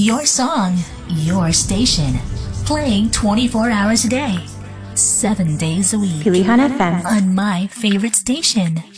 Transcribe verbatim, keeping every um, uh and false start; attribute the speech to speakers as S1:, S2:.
S1: Your song, your station. Playing twenty-four hours a day, seven days a week.
S2: Pilihan F M.
S1: On my favorite station.